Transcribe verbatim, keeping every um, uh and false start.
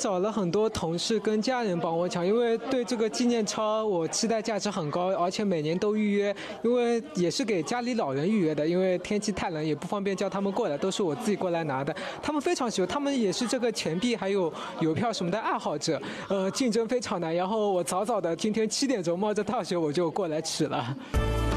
找了很多同事跟家人帮我抢，因为对这个纪念钞我期待价值很高，而且每年都预约，因为也是给家里老人预约的，因为天气太冷也不方便叫他们过来，都是我自己过来拿的。他们非常喜欢，他们也是这个钱币还有邮票什么的爱好者，呃，竞争非常难。然后我早早的今天七点钟冒着大雪我就过来取了。